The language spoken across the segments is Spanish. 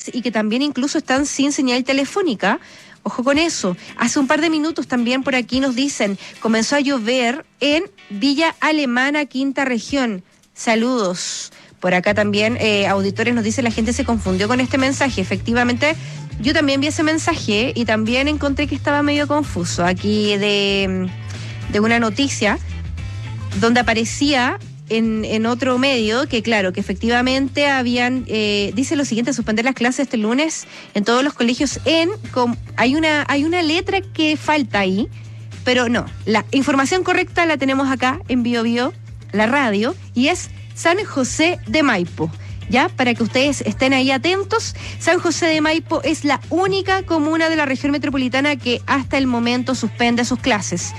horas y que también incluso están sin señal telefónica. Ojo con eso. Hace un par de minutos también por aquí nos dicen, comenzó a llover en Villa Alemana, Quinta Región. Saludos. Por acá también auditores nos dicen, la gente se confundió con este mensaje. Efectivamente, yo también vi ese mensaje y también encontré que estaba medio confuso aquí de una noticia donde aparecía en otro medio que, claro, que efectivamente habían, dice lo siguiente: suspender las clases este lunes en todos los colegios hay una letra que falta ahí, pero no, la información correcta la tenemos acá en Bio Bio, la radio, y es San José de Maipo. Ya, para que ustedes estén ahí atentos, San José de Maipo es la única comuna de la región metropolitana que hasta el momento suspende sus clases.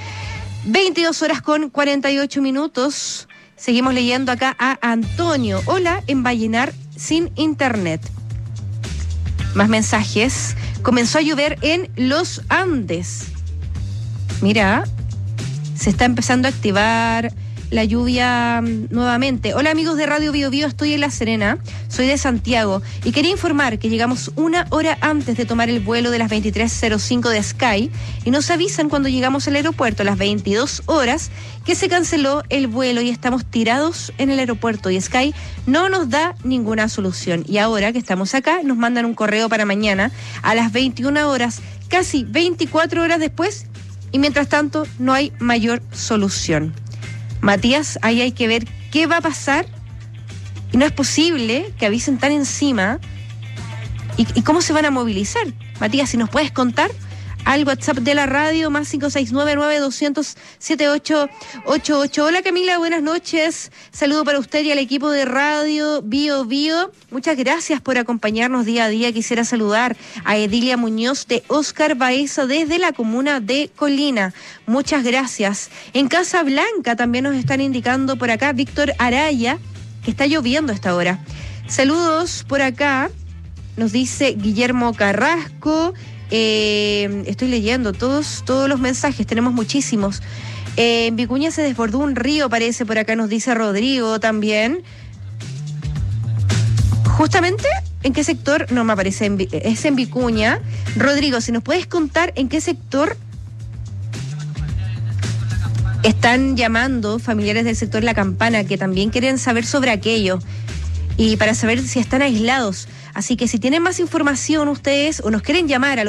22:48. Seguimos leyendo acá a Antonio. Hola, en Vallenar sin internet. Más mensajes. Comenzó a llover en los Andes. Mira, se está empezando a activar la lluvia nuevamente. Hola amigos de Radio Bio Bio, estoy en La Serena, soy de Santiago y quería informar que llegamos una hora antes de tomar el vuelo de las 23:05 de Sky y nos avisan cuando llegamos al aeropuerto a las 22 horas que se canceló el vuelo y estamos tirados en el aeropuerto y Sky no nos da ninguna solución. Y ahora que estamos acá nos mandan un correo para mañana a las 21 horas, casi 24 horas después, y mientras tanto no hay mayor solución. Matías, ahí hay que ver qué va a pasar y no es posible que avisen tan encima y cómo se van a movilizar. Matías, si nos puedes contar al WhatsApp de la radio, más 569-9200-7888. Hola Camila, buenas noches. Saludo para usted y al equipo de Radio Bio Bio. Muchas gracias por acompañarnos día a día. Quisiera saludar a Edilia Muñoz de Óscar Baeza desde la comuna de Colina. Muchas gracias. En Casablanca también nos están indicando por acá Víctor Araya que está lloviendo a esta hora. Saludos por acá. Nos dice Guillermo Carrasco. Estoy leyendo todos los mensajes, tenemos muchísimos. En Vicuña se desbordó un río, parece, por acá nos dice Rodrigo también. Justamente, ¿en qué sector? No me aparece, es en Vicuña. Rodrigo, si nos puedes contar en qué sector están llamando familiares del sector La Campana, que también quieren saber sobre aquello y para saber si están aislados. Así que si tienen más información ustedes o nos quieren llamar al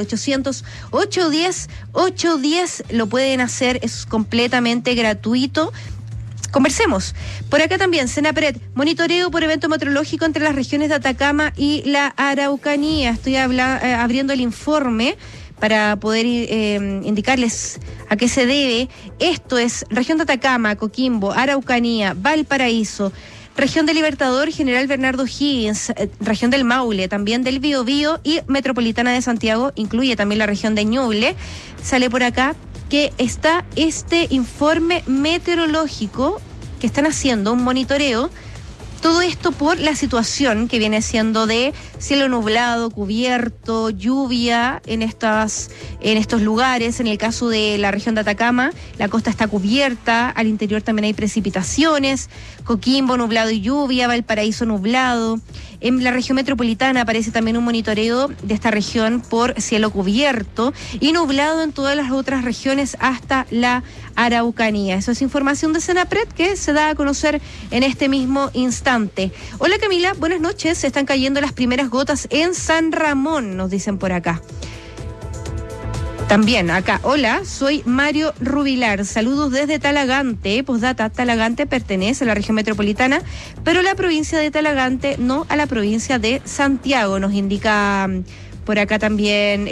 800-810-810, lo pueden hacer, es completamente gratuito. Conversemos. Por acá también, Senapred, monitoreo por evento meteorológico entre las regiones de Atacama y la Araucanía. Estoy abriendo el informe para poder indicarles a qué se debe. Esto es región de Atacama, Coquimbo, Araucanía, Valparaíso, región del Libertador, General Bernardo Higgins, región del Maule, también del Biobío y Metropolitana de Santiago, incluye también la región de Ñuble. Sale por acá que está este informe meteorológico que están haciendo, un monitoreo. Todo esto por la situación que viene siendo de cielo nublado, cubierto, lluvia en estos lugares. En el caso de la región de Atacama, la costa está cubierta, al interior también hay precipitaciones. Coquimbo nublado y lluvia, Valparaíso nublado. En la región metropolitana aparece también un monitoreo de esta región por cielo cubierto y nublado en todas las otras regiones hasta la Araucanía. Eso es información de Senapred que se da a conocer en este mismo instante. Hola Camila, buenas noches. Se están cayendo las primeras gotas en San Ramón, nos dicen por acá. También acá, hola, soy Mario Rubilar, saludos desde Talagante. Postdata, Talagante pertenece a la región metropolitana, pero la provincia de Talagante no a la provincia de Santiago, nos indica por acá también.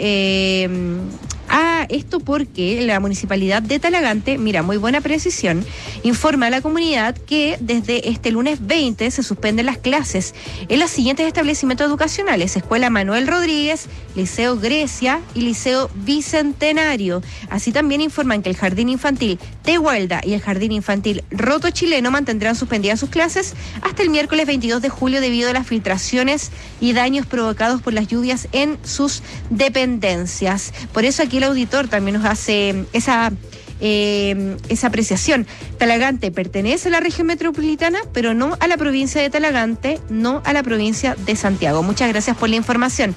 Esto porque la municipalidad de Talagante, mira, muy buena precisión, informa a la comunidad que desde este lunes 20 se suspenden las clases en los siguientes establecimientos educacionales: Escuela Manuel Rodríguez, Liceo Grecia y Liceo Bicentenario. Así también informan que el Jardín Infantil Tehuelda y el Jardín Infantil Roto Chileno mantendrán suspendidas sus clases hasta el miércoles 22 de julio debido a las filtraciones y daños provocados por las lluvias en sus dependencias. Por eso aquí el auditor también nos hace esa apreciación. Talagante pertenece a la región metropolitana, pero no a la provincia de Talagante, no a la provincia de Santiago. Muchas gracias por la información.